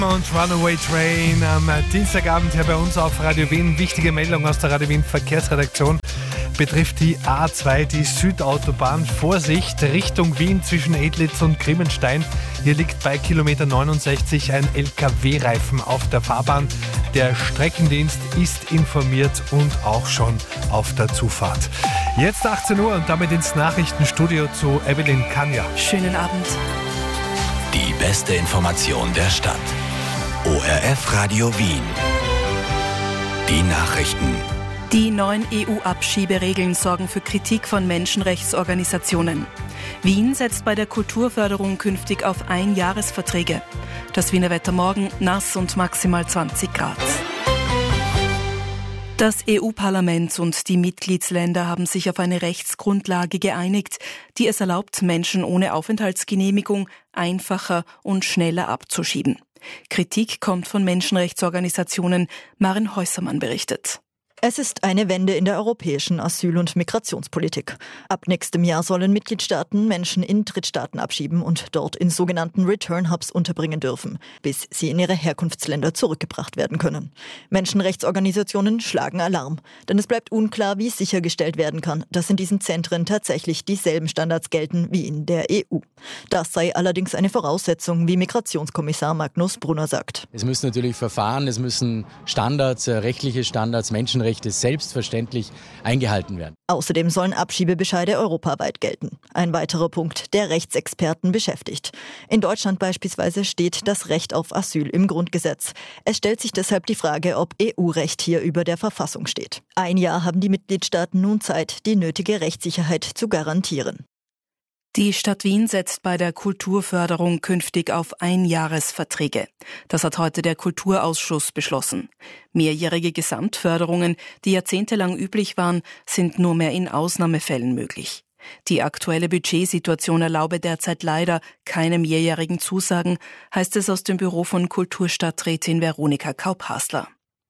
Und Runaway Train am Dienstagabend hier bei uns auf Radio Wien. Wichtige Meldung aus der Radio Wien Verkehrsredaktion betrifft die A2, die Südautobahn. Vorsicht, Richtung Wien zwischen Edlitz und Grimmenstein. Hier liegt bei Kilometer 69 ein LKW-Reifen auf der Fahrbahn. Der Streckendienst ist informiert und auch schon auf der Zufahrt. Jetzt 18 Uhr und damit ins Nachrichtenstudio zu Evelyn Kanja. Schönen Abend. Die beste Information der Stadt. ORF Radio Wien. Die Nachrichten. Die neuen EU-Abschieberegeln sorgen für Kritik von Menschenrechtsorganisationen. Wien setzt bei der Kulturförderung künftig auf Einjahresverträge. Das Wiener Wetter morgen nass und maximal 20 Grad. Das EU-Parlament und die Mitgliedsländer haben sich auf eine Rechtsgrundlage geeinigt, die es erlaubt, Menschen ohne Aufenthaltsgenehmigung einfacher und schneller abzuschieben. Kritik kommt von Menschenrechtsorganisationen. Maren Häusermann berichtet. Es ist eine Wende in der europäischen Asyl- und Migrationspolitik. Ab nächstem Jahr sollen Mitgliedstaaten Menschen in Drittstaaten abschieben und dort in sogenannten Return-Hubs unterbringen dürfen, bis sie in ihre Herkunftsländer zurückgebracht werden können. Menschenrechtsorganisationen schlagen Alarm, denn es bleibt unklar, wie sichergestellt werden kann, dass in diesen Zentren tatsächlich dieselben Standards gelten wie in der EU. Das sei allerdings eine Voraussetzung, wie Migrationskommissar Magnus Brunner sagt. Es müssen natürlich Verfahren, es müssen Standards, rechtliche Standards, Menschenrechte selbstverständlich eingehalten werden. Außerdem sollen Abschiebebescheide europaweit gelten. Ein weiterer Punkt, der Rechtsexperten beschäftigt. In Deutschland beispielsweise steht das Recht auf Asyl im Grundgesetz. Es stellt sich deshalb die Frage, ob EU-Recht hier über der Verfassung steht. Ein Jahr haben die Mitgliedstaaten nun Zeit, die nötige Rechtssicherheit zu garantieren. Die Stadt Wien setzt bei der Kulturförderung künftig auf Einjahresverträge. Das hat heute der Kulturausschuss beschlossen. Mehrjährige Gesamtförderungen, die jahrzehntelang üblich waren, sind nur mehr in Ausnahmefällen möglich. Die aktuelle Budgetsituation erlaube derzeit leider keine mehrjährigen Zusagen, heißt es aus dem Büro von Kulturstadträtin Veronika Kaup-Hasler.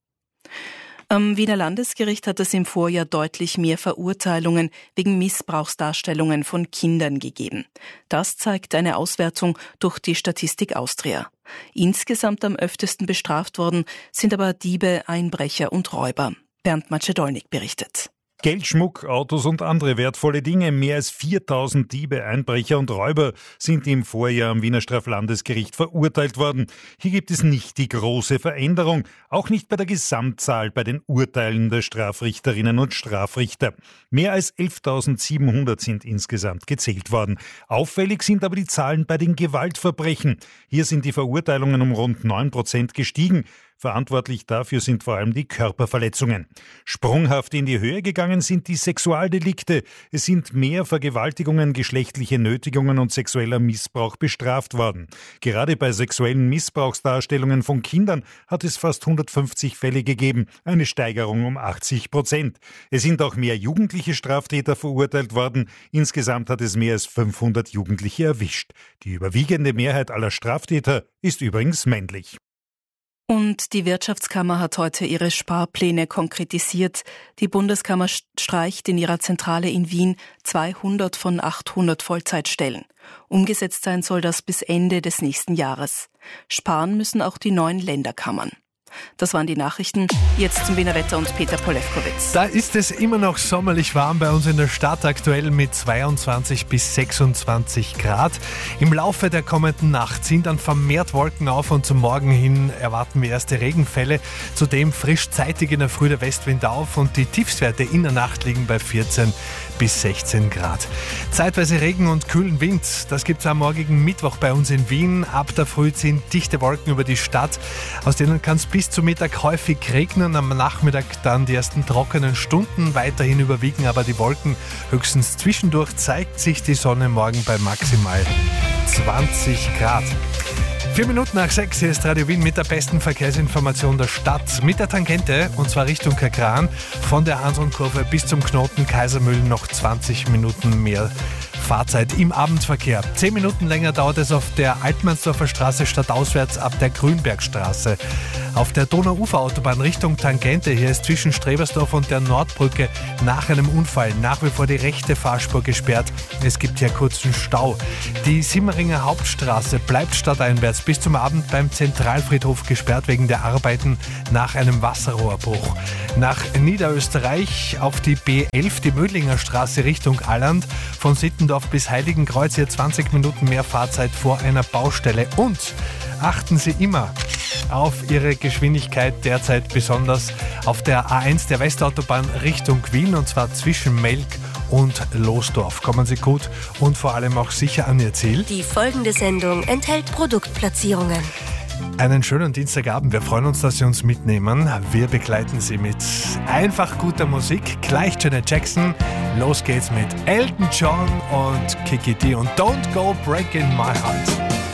Am Wiener Landesgericht hat es im Vorjahr deutlich mehr Verurteilungen wegen Missbrauchsdarstellungen von Kindern gegeben. Das zeigt eine Auswertung durch die Statistik Austria. Insgesamt am öftesten bestraft worden sind aber Diebe, Einbrecher und Räuber. Bernd Macedolnik berichtet. Geld, Schmuck, Autos und andere wertvolle Dinge. Mehr als 4000 Diebe, Einbrecher und Räuber sind im Vorjahr am Wiener Straflandesgericht verurteilt worden. Hier gibt es nicht die große Veränderung, auch nicht bei der Gesamtzahl bei den Urteilen der Strafrichterinnen und Strafrichter. Mehr als 11.700 sind insgesamt gezählt worden. Auffällig sind aber die Zahlen bei den Gewaltverbrechen. Hier sind die Verurteilungen um rund 9% gestiegen. Verantwortlich dafür sind vor allem die Körperverletzungen. Sprunghaft in die Höhe gegangen sind die Sexualdelikte. Es sind mehr Vergewaltigungen, geschlechtliche Nötigungen und sexueller Missbrauch bestraft worden. Gerade bei sexuellen Missbrauchsdarstellungen von Kindern hat es fast 150 Fälle gegeben, eine Steigerung um 80%. Es sind auch mehr jugendliche Straftäter verurteilt worden. Insgesamt hat es mehr als 500 Jugendliche erwischt. Die überwiegende Mehrheit aller Straftäter ist übrigens männlich. Und die Wirtschaftskammer hat heute ihre Sparpläne konkretisiert. Die Bundeskammer streicht in ihrer Zentrale in Wien 200 von 800 Vollzeitstellen. Umgesetzt sein soll das bis Ende des nächsten Jahres. Sparen müssen auch die 9 Länderkammern. Das waren die Nachrichten. Jetzt zum Wiener Wetter und Peter Polewkowitz. Da ist es immer noch sommerlich warm bei uns in der Stadt, aktuell mit 22 bis 26 Grad. Im Laufe der kommenden Nacht ziehen dann vermehrt Wolken auf und zum Morgen hin erwarten wir erste Regenfälle. Zudem frischt zeitig in der Früh der Westwind auf und die Tiefstwerte in der Nacht liegen bei 14 bis 16 Grad. Zeitweise Regen und kühlen Wind, das gibt es am morgigen Mittwoch bei uns in Wien. Ab der Früh ziehen dichte Wolken über die Stadt, aus denen kann es bis zum Mittag häufig regnen, am Nachmittag dann die ersten trockenen Stunden, weiterhin überwiegen aber die Wolken. Höchstens zwischendurch zeigt sich die Sonne morgen bei maximal 20 Grad. 4 Minuten nach 6, hier ist Radio Wien mit der besten Verkehrsinformation der Stadt. Mit der Tangente, und zwar Richtung Kagran, von der Hansl-Kurve bis zum Knoten Kaisermühlen noch 20 Minuten mehr Fahrzeit im Abendverkehr. 10 Minuten länger dauert es auf der Altmannsdorfer Straße stadtauswärts ab der Grünbergstraße. Auf der Donau-Ufer-Autobahn Richtung Tangente, hier ist zwischen Strebersdorf und der Nordbrücke nach einem Unfall nach wie vor die rechte Fahrspur gesperrt. Es gibt hier kurzen Stau. Die Simmeringer Hauptstraße bleibt stadteinwärts bis zum Abend beim Zentralfriedhof gesperrt wegen der Arbeiten nach einem Wasserrohrbruch. Nach Niederösterreich auf die B11, die Mödlinger Straße Richtung Alland, von Sittendorf bis Heiligenkreuz, hier 20 Minuten mehr Fahrzeit vor einer Baustelle. Und achten Sie immer auf Ihre Geschwindigkeit, derzeit besonders auf der A1 der Westautobahn Richtung Wien, und zwar zwischen Melk und Losdorf. Kommen Sie gut und vor allem auch sicher an Ihr Ziel. Die folgende Sendung enthält Produktplatzierungen. Einen schönen Dienstagabend. Wir freuen uns, dass Sie uns mitnehmen. Wir begleiten Sie mit einfach guter Musik. Gleich Janet Jackson. Los geht's mit Elton John und Kiki D und Don't Go Breaking My Heart.